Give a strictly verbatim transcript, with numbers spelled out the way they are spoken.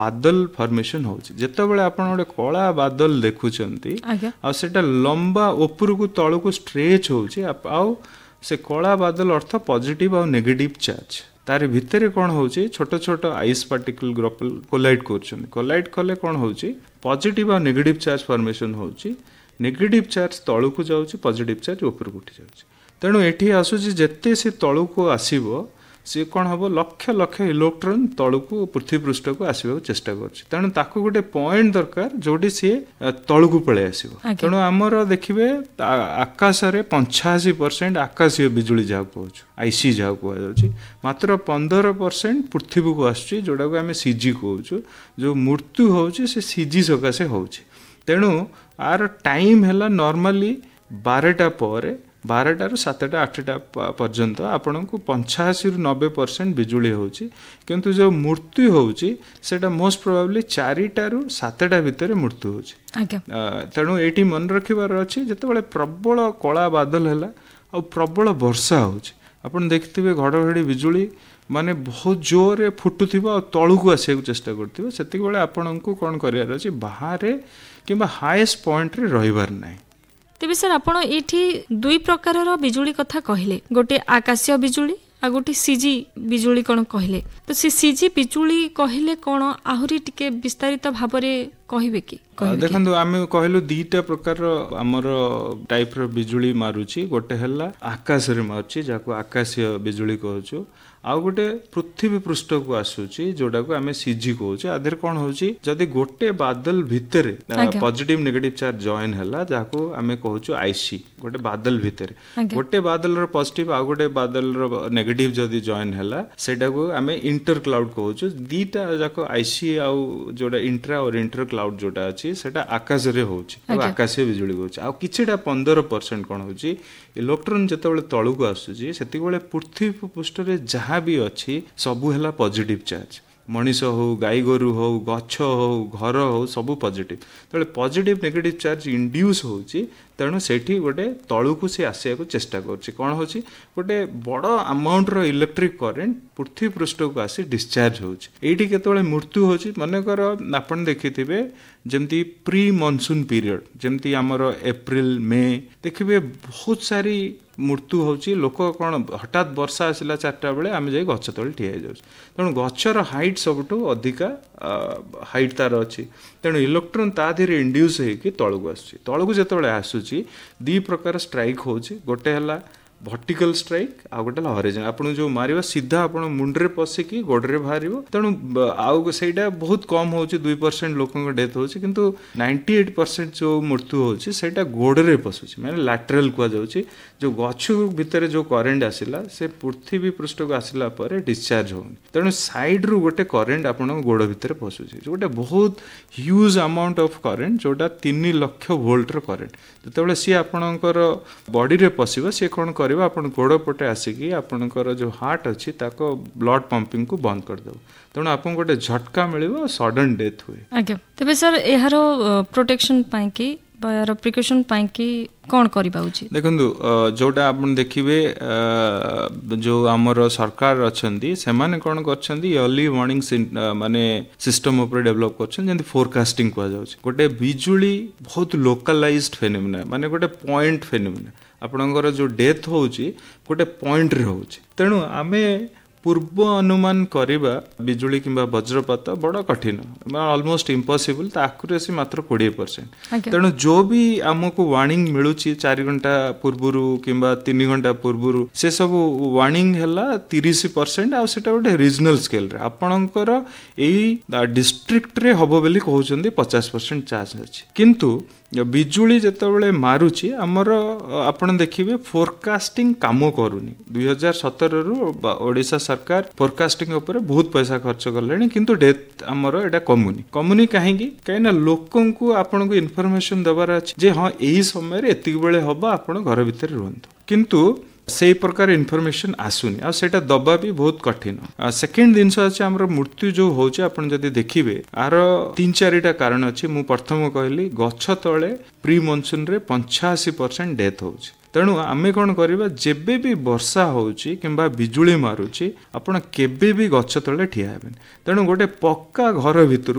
बादल फॉर्मेशन होची जेतेबेले आपण गोटे कला बादल देखुचंती आ सेटा लंबा ऊपर को तळ को स्ट्रेच होची आ से कला बादल अर्थ पॉजिटिव और नेगेटिव चार्ज तार भितर कौन होची छोट छोट आइस पार्टिकल ग्रोपल कोलाइड करछन कोलाइड कले कौन होची पॉजिटिव और नेगेटिव चार्ज फॉर्मेशन होची नेगेटिव चार्ज तळ को जाउची पॉजिटिव चार्ज ऊपर को उठी जाउची तेणु एठी आसुची जेते से तळ को आसीबो सी कौन हम लक्ष लक्ष इलेक्ट्रॉन तल को पृथ्वी पृष्ठ को आसवा चेष्टा कर ताकू गोटे पॉइंट दरकार जोटी सी तल को पलि आसो तेणु आमर देखिए आकाश रे पंचाशी परसेंट आकाशीय बिजुली जहाँ कहूँ आईसी जहाँ कहुच्छी मात्र पंदर परसेंट पृथ्वी को आसुची जोटा को आम सीजी कहूँ जो मृत्यु होची से सीजी सकाशे होची तेणु आर टाइम है नॉर्मली बारटा पर बारटार सातटा आठटा पर्यंत आपण को पंचाशी रु नब्बे परसेंट बिजुली होची किंतु जो मृत्यु होची सेटा मोस्ट प्रोबेबली चारिटारू सातटा भितर मृत्यु होची तेणु एटी मन रखिबार अछि जेतेबेले प्रबल कला बादल हैला आ प्रबल वर्षा होची आपण देखिथिबे घड़घड़ी बिजुली माने बहुत जोर फुटुथिबा तळु को आसे चेष्टा करथिबा सेतिक बेले आपण को कोन करियार अछि बाहर किबा हाईएस्ट पॉइंट रे रहिबार नै तेबे सर आपण एठी दुई प्रकारर बिजुली कथा कहले गोटे आकाशीय बिजुली आ गोटे सीजी बिजुली कोन कहले तो से सीजी बिजुली कहले कोन आहुरी टिके विस्तारित भाव रे कहबे की देखो आम कहलु दीटा प्रकार आमर टाइप रो बिजुली मारुची गोटे हला आकाश रे मारुची जाको आकाशीय बिजुली कहछु आ गोटे पृथ्वी पृष्ठ को आसुची जोटा को आम सीजी कहूँ आधर कौन होची जदि गोटे बादल भितर पॉजिटिव नेगेटिव चार्ज जॉइन हैला जाको आम कहूँ आईसी गोटे बादल भितर गोटे बादल रो पॉजिटिव आ गोटे बादल रो नेगेटिव जदि जॉइन हैला सेटा को आम इंटर क्लाउड कहूँ दीटा जाको आईसी आ जोटा इंट्रा और इंटर क्लाउड जोटा अच्छी सेटा आकाश रे होची आकाशीय बिजुली होची आ किछिटा पंद्रह परसेंट कौन होची इलेक्ट्रॉन जेतेबेले तळु को आसुची सेतिक बेले पृथ्वी पृष्ठ रे जहाँ भी अच्छी सबू है पॉजिटिव चार्ज मनीष हो गाई गोरु हो गछ हो घर हो सबू पॉजिटिव तेरे पॉजिटिव नेगेटिव चार्ज इंड्यूस होची तेणु सेठी गोटे तळु को से आसिया को चेष्टा करछि कोन होची गोटे बड़ अमाउंट रो इलेक्ट्रिक करंट पृथ्वी पृष्ठ को आसी डिस्चार्ज होची एठी केतोले मृत्यु होची माने कर आपण देखिथिबे जेमती प्री मॉनसून पीरियड जेमती हमर एप्रिल मे देखिबे बहुत सारी मृत्यु होची लोक कौन हठात वर्षा आसला चार्टा बेले आम जाई गछ तले ठिया जाउछ तेणु गछर हाइट सबठू अधिका हाइट तार अच्छी तेणु इलेक्ट्रॉन ता धीरे इंड्यूस होगी तल को आसुची तल को जेतेबेले आसुची दी प्रकार स्ट्राइक होची गोटे हला वर्टिकल स्ट्राइक आ गोटे हॉरिजॉन्टल आपन जो मारिबा सीधा आपन मुंडरे पसिकी गोडरे बाहरिबो तेणु आउ सेटा बहुत कम होची दो परसेंट लोकन डेथ होची किंतु अट्ठानवे परसेंट जो मृत्यु होची सेटा गोडरे पसुची माने लैटरल को जाउची जो गछु भितर जो करंट आसिला से पृथ्वी पृष्ठ को आसिला पर डिस्चार्ज होनी तेणु साइड रु गोटे करंट आपन गोड भितर पसुची जो गोटे बहुत ह्यूज अमाउंट ऑफ करंट जोटा तीन लाख वोल्ट रो करंट जेतेबेले सी आपनकर बॉडी रे पसिबो से कोन करबा आपन गोड़ पटे आसिकी आपनकर जो हार्ट अच्छी ताको ब्लड पंपिंग को बंद कर दो तेणु आपन गोटे झटका मिलिबो सडन डेथ हुए आगे तबे सर एहारो प्रोटेक्शन पाई की बार प्रिकॉशन पाई की कौन करिबा उचित देखंतु जोटा आपन देखिबे जो हमर सरकार अछंती से माने कोन करछंती अर्ली वार्निंग माने सिस्टम ऊपर डेवलप करछन जेंति फोरकास्टिंग को जाउछ गोटे बिजुली बहुत लोकलाइज्ड फेनोमेना माने गोटे पॉइंट फेनोमेना आपनकर जो डेथ होची गोटे पॉइंट रे होची तेणु आमे पूर्व अनुमान करिबा बिजुली किंबा वज्रपात बड़ा कठिन ऑलमोस्ट इम्पॉसिबल ता एक्यूरेसी मात्र बीस परसेंट तेणु जो भी हमको वार्निंग मिलुची चार घंटा पूर्वरु किंबा तीन घंटा पूर्वरु से सब वार्निंग हैला तीस परसेंट आ सेटा गोटे रीजनल स्केल रे आपनकर एई डिस्ट्रिक्ट रे हबो बेली कहउचंदी पचास परसेंट चांस अछि किंतु बिजुली जेतेबेले मारुची हमर आपण देखिबे फोरकास्टिंग काम करूनी दुई हजार सतर रु ओडिशा सरकार फोरकास्टिंग ऊपर बहुत पैसा खर्च करलेनी किंतु डेथ हमर एटा कमुनी कमुनी काहेकी काहेना लोकन को आपण को इन्फॉर्मेशन दबार अछि जे हां एही समय रे एतिक बेले हबा आपण घर भीतर रहंतु किंतु से प्रकार इनफॉरमेशन आसुनी आ सेटा दबा भी बहुत कठिन सेकेंड जिनस अच्छे आम मृत्यु जो होचे आपण जदि देखिबे आर तीन चारिटा कारण अच्छे मु प्रथम कहली गछ तले प्री मॉनसून रे पचासी परसेंट डेथ होचे तेणु आमे कौन करवा जेबे भी वर्षा होची किंबा बिजुली मारुची आपण केबे भी गछ तले ठिया हेबेन तेणु गोटे पक्का घर भितर